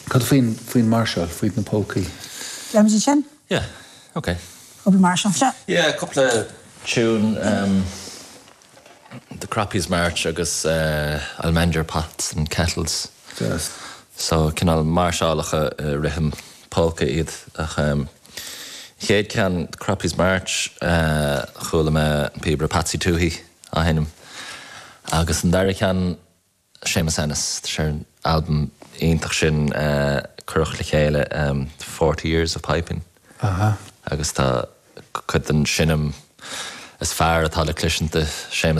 Cad faoin Marshall, faoin na pócaí? Leam sé sin? Yeah, okay. Obi Marshall. Yeah, a couple of tune, the Crappies March agus Almanger pots and kettles. Just. So cinál Marshallach rithim polka iad ach chéad cean Crappies March chula me Peter Patsy Tuhi a hennim. Agus an dara cean Seamus Ennis, sé album iontach sin curach le chéile 40 Years of Piping. Aha. Agus tá chud an sinnim is fearr atá le clisianta Seamus